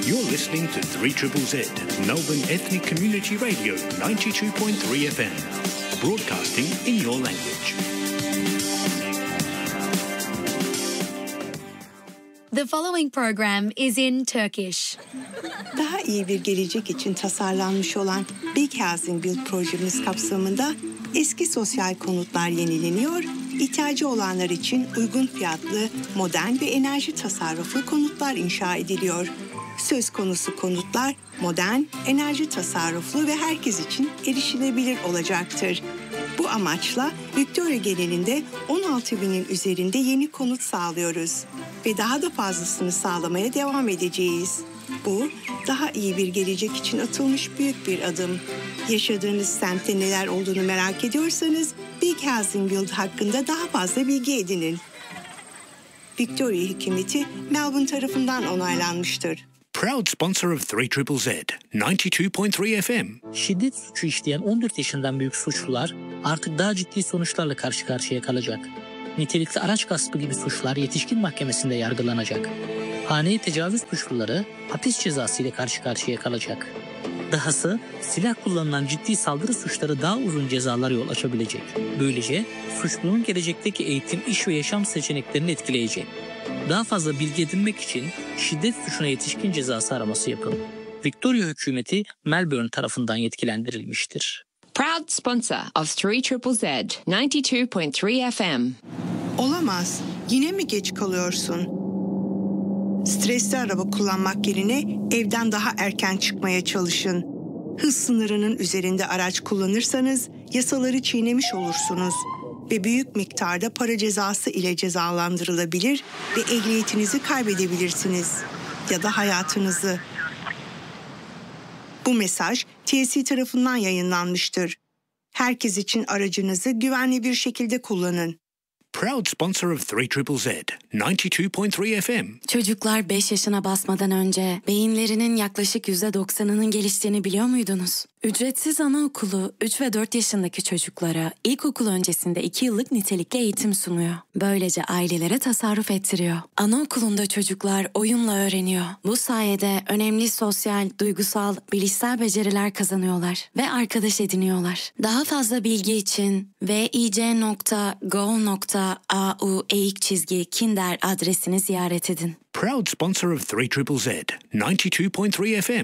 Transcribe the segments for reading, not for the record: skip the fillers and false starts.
You're listening to 3ZZZ, Melbourne Ethnic Community Radio 92.3 FM, broadcasting in your language. The following program is in Turkish. Daha iyi bir gelecek için tasarlanmış olan Big Housing Build projemiz kapsamında eski sosyal konutlar yenileniyor, ihtiyacı olanlar için uygun fiyatlı, modern ve enerji tasarruflu konutlar inşa ediliyor. Söz konusu konutlar modern, enerji tasarruflu ve herkes için erişilebilir olacaktır. Bu amaçla Victoria genelinde 16.000'in üzerinde yeni konut sağlıyoruz ve daha da fazlasını sağlamaya devam edeceğiz. Bu, daha iyi bir gelecek için atılmış büyük bir adım. Yaşadığınız semtte neler olduğunu merak ediyorsanız Big Housing Build hakkında daha fazla bilgi edinin. Victoria hükümeti Melbourne tarafından onaylanmıştır. Proud sponsor of 3ZZZ, 92.3 FM. Şiddet suçu işleyen 14 yaşından büyük suçlular artık daha ciddi sonuçlarla karşı karşıya kalacak. Nitelikli araç gaspı gibi suçlar yetişkin mahkemesinde yargılanacak. Haneye tecavüz suçluları hapis cezası ile karşı karşıya kalacak. Dahası silah kullanılan ciddi saldırı suçları daha uzun cezalar yol açabilecek. Böylece suçlunun gelecekteki eğitim, iş ve yaşam seçeneklerini etkileyecek. Daha fazla bilgi edinmek için şiddet suçuna yetişkin cezası araması yapın. Victoria hükümeti Melbourne tarafından yetkilendirilmiştir. Proud sponsor of 3ZZZ 92.3 FM. Olamaz. Yine mi geç kalıyorsun? Stresli araba kullanmak yerine evden daha erken çıkmaya çalışın. Hız sınırının üzerinde araç kullanırsanız yasaları çiğnemiş olursunuz ve büyük miktarda para cezası ile cezalandırılabilir ve ehliyetinizi kaybedebilirsiniz ya da hayatınızı. Bu mesaj TSE tarafından yayınlanmıştır. Herkes için aracınızı güvenli bir şekilde kullanın. Proud sponsor of 3ZZZ, 92.3 FM. Çocuklar 5 yaşına basmadan önce beyinlerinin yaklaşık %90'ının geliştiğini biliyor muydunuz? Ücretsiz anaokulu 3 ve 4 yaşındaki çocuklara ilkokul öncesinde 2 yıllık nitelikli eğitim sunuyor. Böylece ailelere tasarruf ettiriyor. Anaokulunda çocuklar oyunla öğreniyor. Bu sayede önemli sosyal, duygusal, bilişsel beceriler kazanıyorlar ve arkadaş ediniyorlar. Daha fazla bilgi için vic.gov.au/kinder adresini ziyaret edin. Proud sponsor of 3ZZZ, 92.3 FM.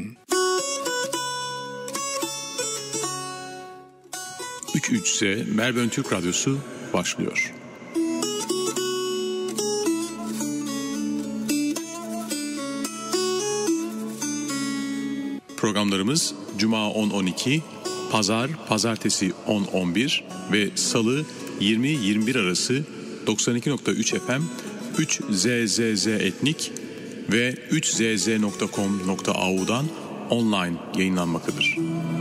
3ZZZ Melbourne Türk Radyosu başlıyor. Programlarımız Cuma 10-12, Pazartesi 10-11 ve Salı 20-21 arası 92.3 FM, 3ZZZ Etnik ve 3zz.com.au'dan online yayınlanmaktadır.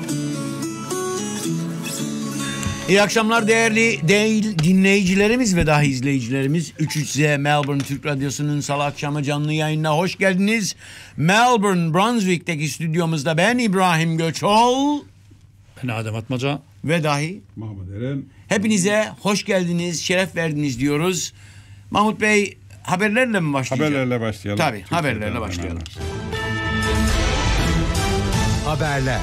İyi akşamlar değerli dinleyicilerimiz ve dahi izleyicilerimiz. 3ZZ Melbourne Türk Radyosu'nun salı akşamı canlı yayınına hoş geldiniz. Melbourne, Brunswick'teki stüdyomuzda ben İbrahim Göçol. Ben Adem Atmaca. Ve dahi Mahmut Eren. Hepinize hoş geldiniz, şeref verdiniz diyoruz. Mahmut Bey, haberlerle mi başlayacağız? Haberlerle başlayalım. Tabii, haberlerle başlayalım. Haberler.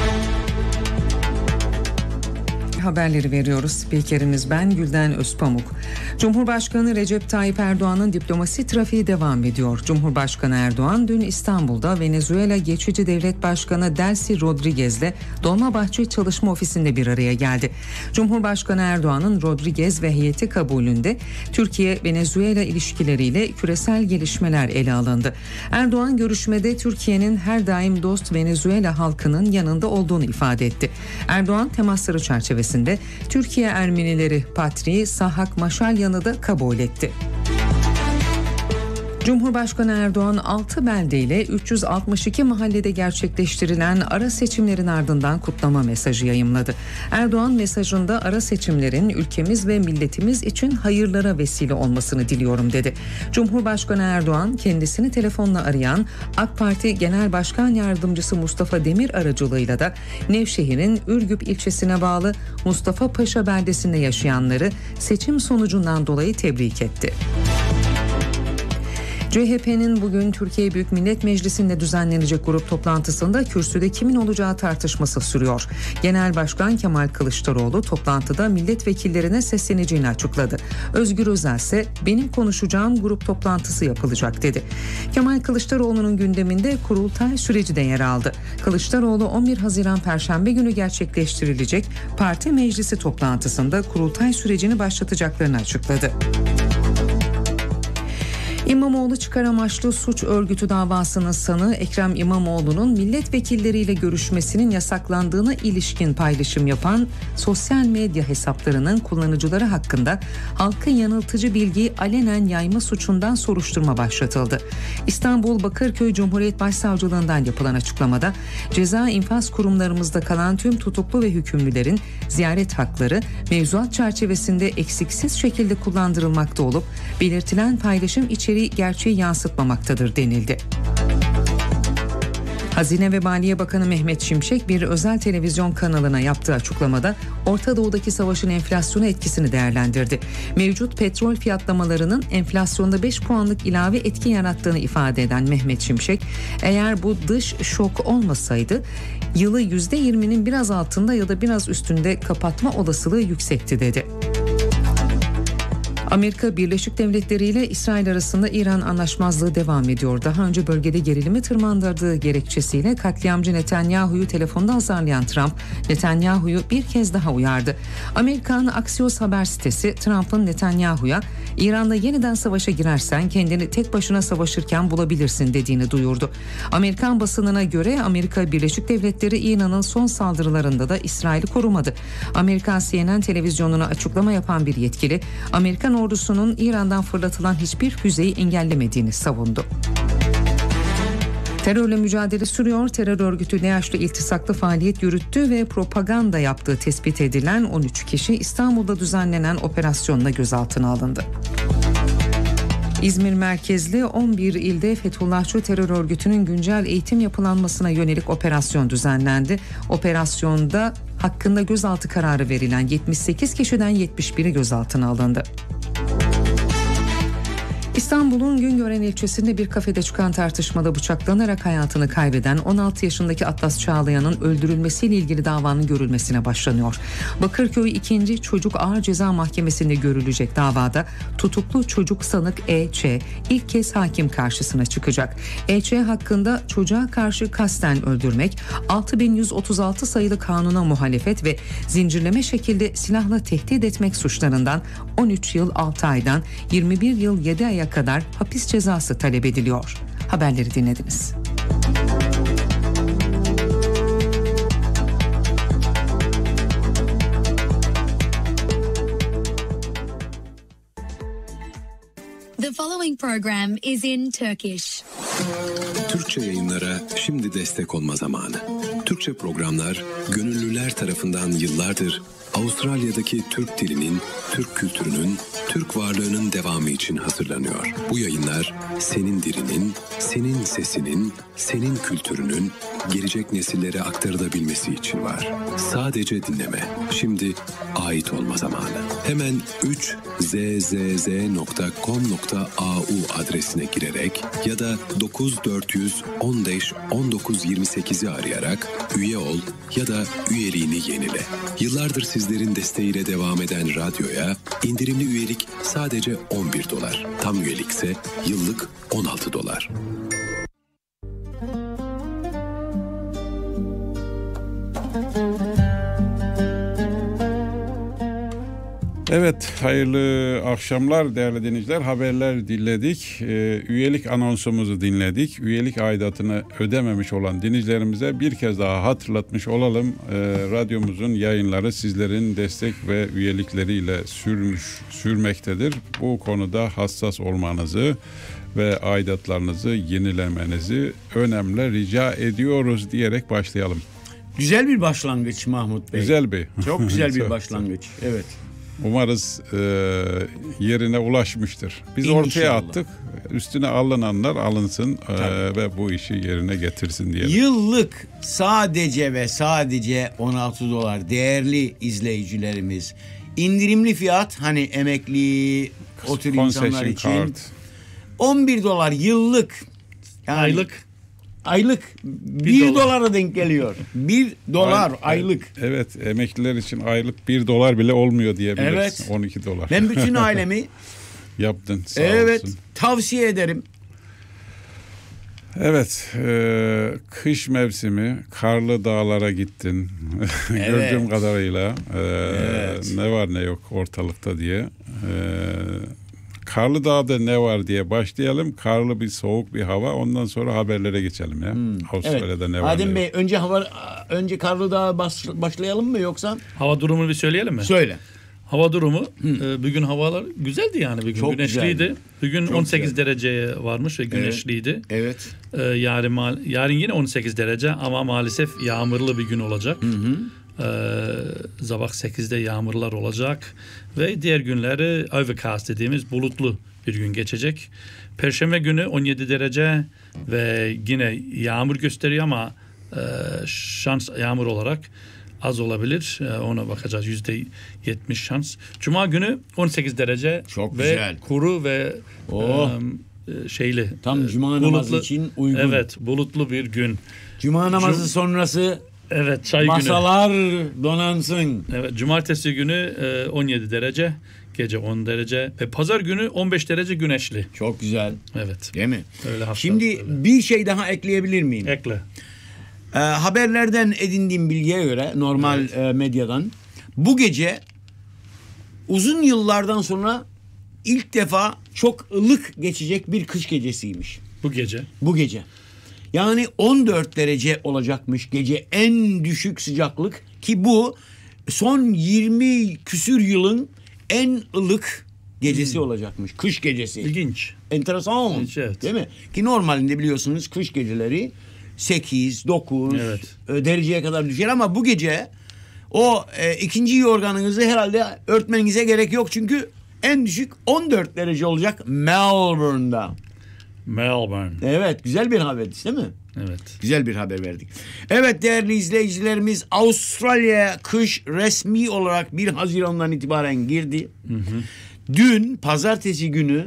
Haberleri veriyoruz. Spikerimiz ben Gülden Özpamuk. Cumhurbaşkanı Recep Tayyip Erdoğan'ın diplomasi trafiği devam ediyor. Cumhurbaşkanı Erdoğan dün İstanbul'da Venezuela Geçici Devlet Başkanı Delcy Rodriguez'le Dolmabahçe Çalışma Ofisi'nde bir araya geldi. Cumhurbaşkanı Erdoğan'ın Rodriguez ve heyeti kabulünde Türkiye-Venezuela ilişkileriyle küresel gelişmeler ele alındı. Erdoğan görüşmede Türkiye'nin her daim dost Venezuela halkının yanında olduğunu ifade etti. Erdoğan temasları çerçevesinde Türkiye Ermenileri Patriği Sahak Maşalyan'ı da kabul etti. Cumhurbaşkanı Erdoğan 6 belde ile 362 mahallede gerçekleştirilen ara seçimlerin ardından kutlama mesajı yayımladı. Erdoğan mesajında ara seçimlerin ülkemiz ve milletimiz için hayırlara vesile olmasını diliyorum dedi. Cumhurbaşkanı Erdoğan kendisini telefonla arayan AK Parti Genel Başkan Yardımcısı Mustafa Demir aracılığıyla da Nevşehir'in Ürgüp ilçesine bağlı Mustafa Paşa beldesinde yaşayanları seçim sonucundan dolayı tebrik etti. CHP'nin bugün Türkiye Büyük Millet Meclisi'nde düzenlenecek grup toplantısında kürsüde kimin olacağı tartışması sürüyor. Genel Başkan Kemal Kılıçdaroğlu toplantıda milletvekillerine sesleneceğini açıkladı. Özgür Özel ise benim konuşacağım grup toplantısı yapılacak dedi. Kemal Kılıçdaroğlu'nun gündeminde kurultay süreci de yer aldı. Kılıçdaroğlu 11 Haziran Perşembe günü gerçekleştirilecek parti meclisi toplantısında kurultay sürecini başlatacaklarını açıkladı. İmamoğlu çıkar amaçlı suç örgütü davasının sanığı Ekrem İmamoğlu'nun milletvekilleriyle görüşmesinin yasaklandığına ilişkin paylaşım yapan sosyal medya hesaplarının kullanıcıları hakkında halkı yanıltıcı bilgiyi alenen yayma suçundan soruşturma başlatıldı. İstanbul Bakırköy Cumhuriyet Başsavcılığından yapılan açıklamada ceza infaz kurumlarımızda kalan tüm tutuklu ve hükümlülerin ziyaret hakları mevzuat çerçevesinde eksiksiz şekilde kullandırılmakta olup belirtilen paylaşım içeriği gerçeği yansıtmamaktadır denildi. Hazine ve Maliye Bakanı Mehmet Şimşek bir özel televizyon kanalına yaptığı açıklamada Orta Doğu'daki savaşın enflasyona etkisini değerlendirdi. Mevcut petrol fiyatlamalarının enflasyonda 5 puanlık ilave etki yarattığını ifade eden Mehmet Şimşek, eğer bu dış şok olmasaydı yılı %20'nin biraz altında ya da biraz üstünde kapatma olasılığı yüksekti dedi. Amerika Birleşik Devletleri ile İsrail arasında İran anlaşmazlığı devam ediyor. Daha önce bölgede gerilimi tırmandırdığı gerekçesiyle katliamcı Netanyahu'yu telefonda azarlayan Trump, Netanyahu'yu bir kez daha uyardı. Amerikan Axios haber sitesi Trump'ın Netanyahu'ya İran'la yeniden savaşa girersen kendini tek başına savaşırken bulabilirsin dediğini duyurdu. Amerikan basınına göre Amerika Birleşik Devletleri İran'ın son saldırılarında da İsrail'i korumadı. Amerikan CNN televizyonuna açıklama yapan bir yetkili, Amerikan ordusunun İran'dan fırlatılan hiçbir füzeyi engellemediğini savundu. Terörle mücadele sürüyor. Terör örgütü DAEŞ'le iltisaklı faaliyet yürüttüğü ve propaganda yaptığı tespit edilen 13 kişi İstanbul'da düzenlenen operasyonla gözaltına alındı. İzmir merkezli 11 ilde Fethullahçı terör örgütünün güncel eğitim yapılanmasına yönelik operasyon düzenlendi. Operasyonda hakkında gözaltı kararı verilen 78 kişiden 71'i gözaltına alındı. İstanbul'un Güngören ilçesinde bir kafede çıkan tartışmada bıçaklanarak hayatını kaybeden 16 yaşındaki Atlas Çağlayan'ın öldürülmesiyle ilgili davanın görülmesine başlanıyor. Bakırköy 2. Çocuk Ağır Ceza Mahkemesi'nde görülecek davada tutuklu çocuk sanık E.Ç. ilk kez hakim karşısına çıkacak. E.Ç. hakkında çocuğa karşı kasten öldürmek, 6136 sayılı kanuna muhalefet ve zincirleme şekilde silahla tehdit etmek suçlarından 13 yıl 6 aydan 21 yıl 7 aya kadar hapis cezası talep ediliyor. Haberleri dinlediniz. The following program is in Turkish. Türkçe yayınlara şimdi destek olma zamanı. Türkçe programlar gönüllüler tarafından yıllardır Avustralya'daki Türk dilinin, Türk kültürünün, Türk varlığının devamı için hazırlanıyor. Bu yayınlar senin dilinin, senin sesinin, senin kültürünün gelecek nesillere aktarılabilmesi için var. Sadece dinleme. Şimdi ait olma zamanı. Hemen 3zzz.com.au adresine girerek ya da 9400 15 19 28'i arayarak üye ol ya da üyeliğini yenile. Yıllardır sizlerin desteğiyle devam eden radyoya indirimli üyelik sadece $11. Tam üyelikse yıllık $16. Evet, hayırlı akşamlar değerli dinleyiciler. Haberler dinledik, üyelik anonsumuzu dinledik. Üyelik aidatını ödememiş olan dinleyicilerimize bir kez daha hatırlatmış olalım. Radyomuzun yayınları sizlerin destek ve üyelikleriyle sürmektedir. Bu konuda hassas olmanızı ve aidatlarınızı yenilemenizi önemli rica ediyoruz diyerek başlayalım. Güzel bir başlangıç Mahmut Bey. Güzel bir. Çok güzel bir başlangıç. Evet. Umarız yerine ulaşmıştır. Biz İnşallah ortaya attık. Üstüne alınanlar alınsın ve bu işi yerine getirsin diyelim. Yıllık sadece ve sadece $16 değerli izleyicilerimiz. İndirimli fiyat, hani emekli, o tür insanlar için. $11 yıllık. Yani aylık 1 dolara denk geliyor. $1 aylık. Evet, emekliler için aylık $1 bile olmuyor diyebiliriz. Evet. $12. Ben bütün ailemi yaptın. Sağ evet olsun. tavsiye ederim. Evet, kış mevsimi, karlı dağlara gittin. Evet. Gördüğüm kadarıyla Evet. ne var ne yok ortalıkta diye. Karlı Dağ'da ne var diye başlayalım. Karlı bir soğuk bir hava. Ondan sonra haberlere geçelim ya. Avustralya'da ne var Adem ne Bey önce Karlı Dağ'a başlayalım mı yoksa? Hava durumunu bir söyleyelim mi? Söyle. Hava durumu bugün havalar güzeldi yani. Bugün çok güneşliydi. Güzeldi. Bugün Çok 18 güzel. Dereceye varmış ve güneşliydi. Evet. Yarın yine 18 derece ama maalesef yağmurlu bir gün olacak. Sabah 8'de yağmurlar olacak ve diğer günleri overcast dediğimiz bulutlu bir gün geçecek. Perşembe günü 17 derece ve yine yağmur gösteriyor ama şans yağmur olarak az olabilir. Ona bakacağız. %70 şans. Cuma günü 18 derece çok ve güzel. Kuru ve şeyli. Tam Cuma namazı için uygun. Evet, bulutlu bir gün. Cuma namazı sonrası evet, çay masalar donansın. Evet, cumartesi günü 17 derece, gece 10 derece ve pazar günü 15 derece güneşli. Çok güzel. Evet. Değil mi? Öyle şimdi öyle. Bir şey daha ekleyebilir miyim? Ekle. Haberlerden edindiğim bilgiye göre normal medyadan bu gece uzun yıllardan sonra ilk defa çok ılık geçecek bir kış gecesiymiş. Bu gece. Yani 14 derece olacakmış gece en düşük sıcaklık ki bu son 20 küsür yılın en ılık gecesi olacakmış. Kış gecesi. İlginç. Enteresan. İlginç, evet. Değil mi? Ki normalinde biliyorsunuz kış geceleri 8, 9 dereceye kadar düşer ama bu gece o ikinci yorganınızı herhalde örtmenize gerek yok çünkü en düşük 14 derece olacak Melbourne'da. Evet, güzel bir haber değil mi? Evet. Güzel bir haber verdik. Evet değerli izleyicilerimiz, Avustralya kış resmi olarak 1 Haziran'dan itibaren girdi. Dün pazartesi günü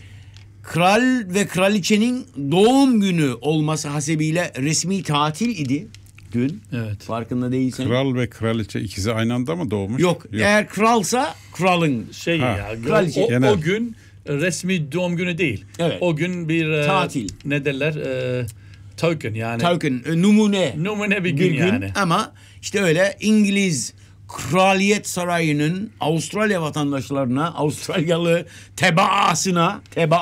kral ve kraliçenin doğum günü olması hasebiyle resmi tatil idi dün. Evet. Farkında değilsen. Kral ve kraliçe ikisi aynı anda mı doğmuş? Yok. Eğer kralsa kralın kraliçe. O gün resmi doğum günü değil. Evet. O gün bir tatil. Ne derler? Token yani. Token, numune. Numune bir gün yani. Ama işte öyle İngiliz Kraliyet Sarayı'nın Avustralya vatandaşlarına, Avustralyalı tebaasına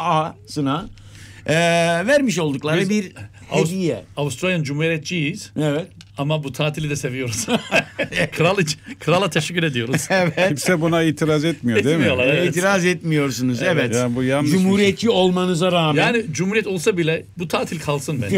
vermiş oldukları Biz bir hediye. Avustralyan Cumhuriyetçiyiz. Evet. Ama bu tatili de seviyoruz. Krala teşekkür ediyoruz. Evet. Kimse buna itiraz etmiyor değil mi? Evet. İtiraz etmiyorsunuz. Evet. Yani bu yanlış Cumhuriyetçi olmanıza rağmen. Yani cumhuriyet olsa bile bu tatil kalsın bence.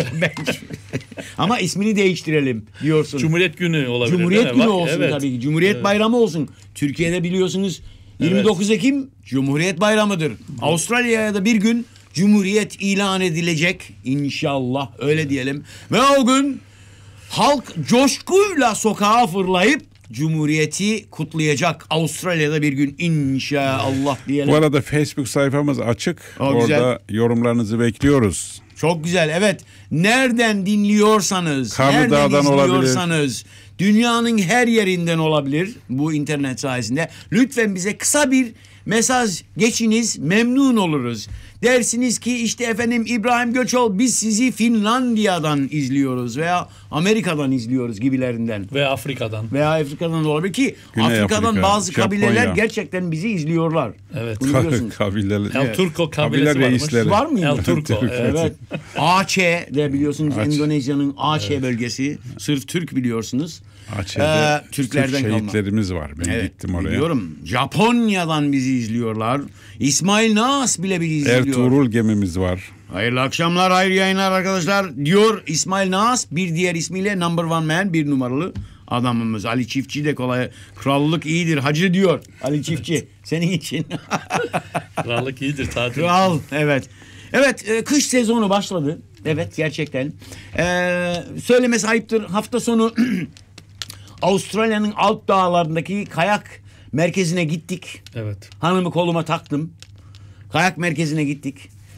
Ama ismini değiştirelim diyorsun. Cumhuriyet günü olabilir. Cumhuriyet günü olsun tabii ki. Cumhuriyet bayramı olsun. Türkiye'de biliyorsunuz 29 Ekim Cumhuriyet bayramıdır. Avustralya'ya da bir gün Cumhuriyet ilan edilecek inşallah, öyle diyelim. Ve o gün halk coşkuyla sokağa fırlayıp Cumhuriyeti kutlayacak. Avustralya'da bir gün inşallah diyelim. Bu arada Facebook sayfamız açık. Orada güzel. Yorumlarınızı bekliyoruz. Çok güzel, evet. Nereden dinliyorsanız, Karlı Dağ'dan izliyorsanız, dünyanın her yerinden olabilir bu internet sayesinde. Lütfen bize kısa bir mesaj geçiniz, memnun oluruz. Dersiniz ki işte efendim İbrahim Göçol, biz sizi Finlandiya'dan izliyoruz veya Amerika'dan izliyoruz gibilerinden. Veya Afrika'dan. Veya Afrika'dan da olabilir ki Güney Afrika'dan Afrika, bazı kabileler Japonya. gerçekten bizi izliyorlar. Evet. Kabileler. El Turco kabilesi varmış. Var mı? El Turco. Evet. Aceh de biliyorsunuz, Endonezya'nın Aceh bölgesi. Sırf Türk biliyorsunuz. Aceh'de Türklerden Türk kalma. şehitlerimiz var. Ben gittim oraya. Biliyorum. Japonya'dan bizi izliyorlar. İsmail Nas bile bizi izliyor. Ertuğrul gemimiz var. Hayırlı akşamlar, hayırlı yayınlar arkadaşlar diyor İsmail Nas. Bir diğer ismiyle Number One Man, bir numaralı adamımız. Ali Çiftçi de kolay. Krallık iyidir hacı diyor Ali Çiftçi. Senin için. Krallık iyidir tatil. Kral, evet. Evet, kış sezonu başladı. Evet, gerçekten. Söylemesi ayıptır. Hafta sonu Avustralya'nın Alp dağlarındaki kayak merkezine gittik. Evet. Hanımı koluma taktım. Kayak merkezine gittik.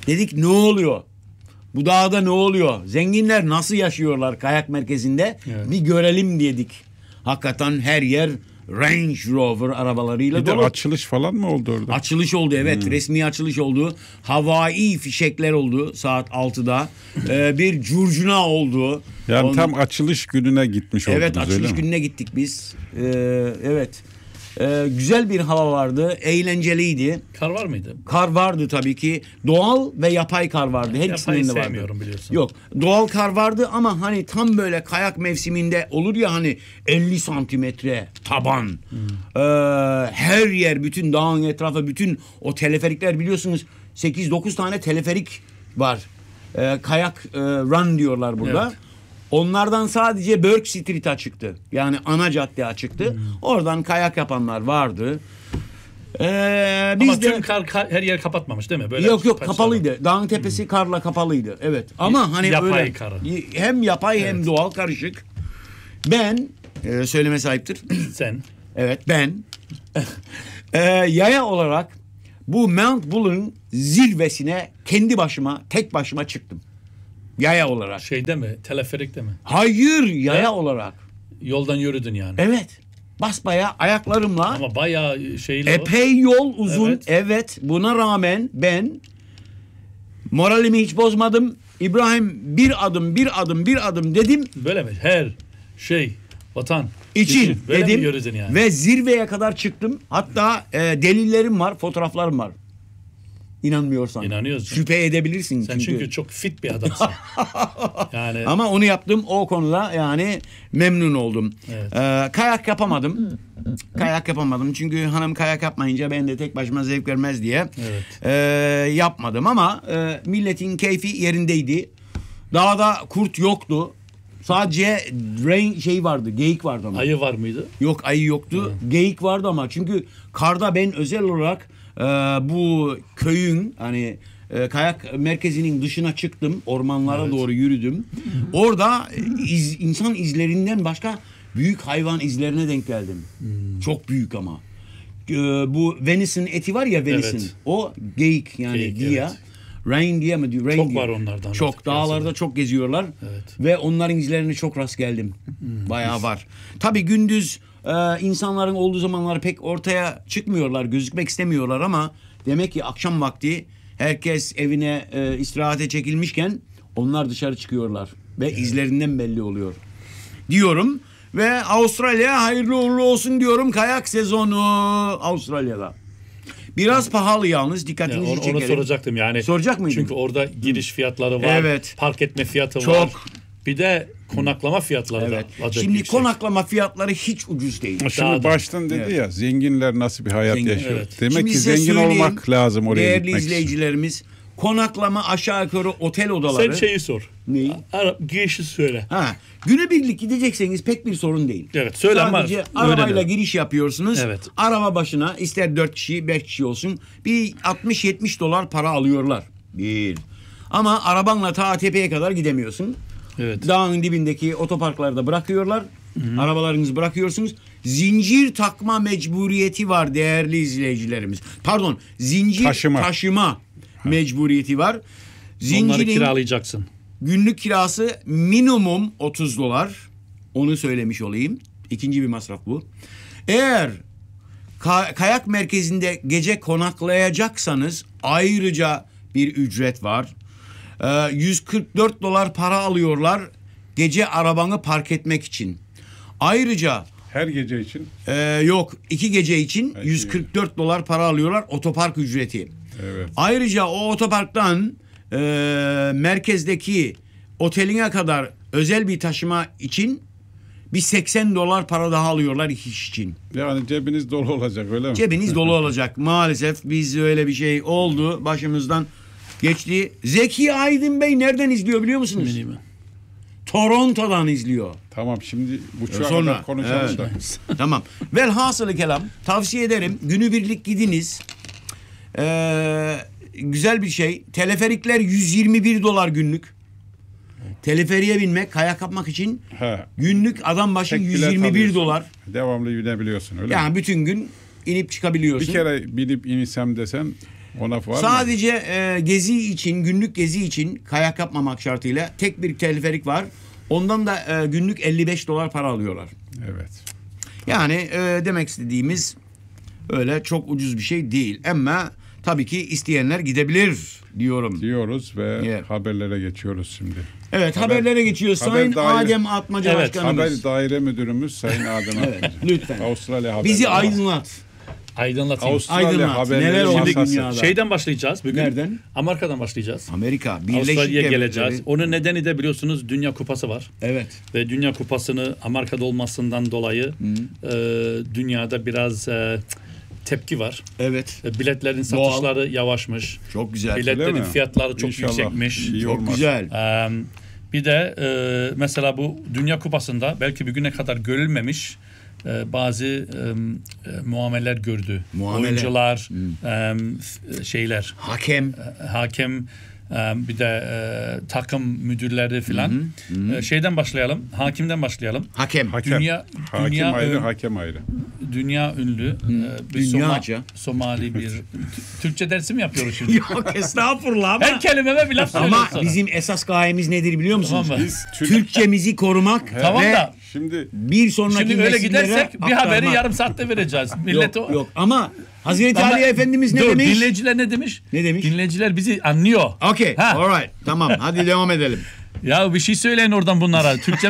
Dedik ne oluyor? Bu dağda ne oluyor? Zenginler nasıl yaşıyorlar kayak merkezinde? Evet. Bir görelim dedik. Hakikaten her yer Range Rover arabalarıyla Bir de dolu. açılış falan mı oldu orada? Açılış oldu, evet. Resmi açılış oldu. Havai fişekler oldu saat 6'da. Bir curcuna oldu. Yani tam açılış gününe gitmiş oldunuz, evet, öyle açılış mi? gününe gittik biz. Evet. Güzel bir hava vardı. Eğlenceliydi. Kar var mıydı? Kar vardı tabii ki. Doğal ve yapay kar vardı. Her ikisinin Yapayı de vardı. sevmiyorum biliyorsun. Yok. Doğal kar vardı ama hani tam böyle kayak mevsiminde olur ya hani 50 santimetre taban. Her yer, bütün dağın etrafı, bütün o teleferikler, biliyorsunuz 8-9 tane teleferik var. Kayak run diyorlar burada. Evet. Onlardan sadece Burke Street açıktı. Yani ana cadde açıktı. Oradan kayak yapanlar vardı. Biz Ama de tüm kar her yer kapatmamış değil mi? Böyle yok parçalar. kapalıydı. Dağın tepesi karla kapalıydı. Evet. Ama hani Yapay öyle karı. hem yapay hem doğal karışık. Ben söyleme sahiptir. Sen. Evet, ben yaya olarak bu Mount Bull'un zirvesine tek başıma çıktım. Yaya olarak. Şeyde mi? Teleferikte mi? Hayır, yaya olarak. Yoldan yürüdün yani. Evet. Basbayağı ayaklarımla. Ama bayağı şeyle epey yol uzun. Evet. Buna rağmen ben moralimi hiç bozmadım. İbrahim bir adım dedim. Böyle mi? Her şey vatan için böyle mi dedim yürüdün yani? ve zirveye kadar çıktım. Hatta delillerim var, fotoğraflarım var. İnanmıyorsan. İnanıyoruz. Şüphe edebilirsin. Sen çünkü çok fit bir adamsın. Yani ama onu yaptım, o konuda yani memnun oldum. Evet. Kayak yapamadım. Kayak yapamadım çünkü hanım kayak yapmayınca ben de tek başıma zevk vermez diye yapmadım ama milletin keyfi yerindeydi. Dağda kurt yoktu. Sadece şey vardı, geyik vardı ama. Ayı var mıydı? Yok, ayı yoktu. Geyik vardı ama çünkü karda ben özel olarak bu köyün hani kayak merkezinin dışına çıktım. Ormanlara doğru yürüdüm. Orada insan izlerinden başka büyük hayvan izlerine denk geldim. Çok büyük ama. Bu venison eti var ya, venison. Evet. O geyik yani Geyik, diye. evet. Reindeer mi diyor? Çok Reindeer. var onlardan. Çok dağlarda çok geziyorlar. Evet. Ve onların izlerine çok rast geldim. Bayağı var. Tabii gündüz insanların olduğu zamanlar pek ortaya çıkmıyorlar, gözükmek istemiyorlar ama demek ki akşam vakti herkes evine istirahate çekilmişken onlar dışarı çıkıyorlar ve izlerinden belli oluyor diyorum ve Avustralya hayırlı uğurlu olsun diyorum. Kayak sezonu Avustralya'da. Biraz pahalı yalnız, dikkatinizi çekerim. Onu soracaktım yani. Soracak mıydın? Çünkü orada giriş fiyatları var. Evet. Park etme fiyatı Çok. var. Bir de konaklama fiyatları da acayip Şimdi yüksek. konaklama fiyatları hiç ucuz değil. Şimdi baştan dedi ya, zenginler nasıl bir hayat yaşıyor. Evet. Demek Şimdi ki size zengin söyleyeyim, olmak lazım oraya değerli gitmek için. izleyicilerimiz, konaklama aşağı yukarı otel odaları. Sen şeyi sor. Neyi? Girişi söyle. Günübirlik gidecekseniz pek bir sorun değil. Evet, söyle ama sadece arabayla öğrenelim. giriş yapıyorsunuz. Evet. Araba başına ister 4 kişi 5 kişi olsun bir 60-70 dolar para alıyorlar. Bir. Ama arabanla ta tepeye kadar gidemiyorsun. Evet. Dağın dibindeki otoparklarda bırakıyorlar. Arabalarınızı bırakıyorsunuz. Zincir takma mecburiyeti var değerli izleyicilerimiz. Pardon, zincir taşıma mecburiyeti var. Onları kiralayacaksın. Günlük kirası minimum 30 dolar. Onu söylemiş olayım. İkinci bir masraf bu. Eğer kayak merkezinde gece konaklayacaksanız ayrıca bir ücret var. 144 dolar para alıyorlar gece arabanı park etmek için. Ayrıca her gece için? Yok, 2 gece için 144 dolar para alıyorlar otopark ücreti. Evet. Ayrıca o otoparktan merkezdeki oteline kadar özel bir taşıma için bir 80 dolar para daha alıyorlar iş için. Yani cebiniz dolu olacak, öyle mi? Cebiniz dolu olacak. Maalesef biz öyle bir şey oldu, başımızdan geçti. Zeki Aydın Bey nereden izliyor biliyor musunuz? Bilmiyorum. Toronto'dan izliyor. Tamam, şimdi buçuğa sonra kadar konuşalım da. Tamam. Velhasılı kelam tavsiye ederim. Günübirlik gidiniz. Güzel bir şey. Teleferikler 121 dolar günlük. Teleferiye binmek, kayak yapmak için günlük adam başı 121 dolar. Devamlı binebiliyorsun, öyle mi? Yani bütün gün inip çıkabiliyorsun. Bir kere binip inisem desen Ona var Sadece gezi için, günlük gezi için kayak yapmamak şartıyla tek bir teleferik var. Ondan da günlük $55 para alıyorlar. Evet. Yani demek istediğimiz öyle çok ucuz bir şey değil. Ama tabii ki isteyenler gidebilir diyoruz ve haberlere geçiyoruz şimdi. Evet, haberlere geçiyoruz. Sayın Adem Atmaca Başkanımız. Haber Daire Müdürümüz Sayın Adem Atmaca. Lütfen. Avustralya haberi. Bizi aydınlat. Aydınlatayım. Avustralya haberleri Neler oldu masası. dünyada? Şeyden başlayacağız bugün. Nereden? Amerika'dan başlayacağız. Amerika. Birleşik Avustralya'ya Devletleri. geleceğiz. Onun nedeni de biliyorsunuz Dünya Kupası var. Evet. Ve Dünya Kupası'nı Amerika'da olmasından dolayı dünyada biraz tepki var. Evet. Biletlerin satışları yavaşmış. Çok güzel. Biletlerin fiyatları çok İnşallah yüksekmiş. Çok güzel. Bir de mesela bu Dünya Kupası'nda belki bugüne kadar görülmemiş bazı muameleler gördü. Oyuncular, şeyler. Hakem, bir de takım müdürleri filan. Şeyden başlayalım. Hakimden başlayalım. Hakem ayrı, hakem ayrı. Dünya ünlü bir Somali bir Türkçe dersi mi yapıyoruz şimdi? Yok, estağfurullah ama. Her kelimeme bir laf söylüyorsun. Ama sana. bizim esas gayemiz nedir biliyor musunuz? Tamam. Biz Türkçemizi korumak Tamam ve da şimdi bir sonraki şimdi öyle nesillere gidersek bir aktarmak. haberi yarım saatte vereceğiz. Millet Yok ama Hazreti Ali Efendimiz ne demiş? Dinleyiciler ne demiş? Ne demiş? Dinleyiciler bizi anlıyor. Okay, alright. Tamam, hadi devam edelim. Ya bir şey söyleyin oradan bunlara. Türkçe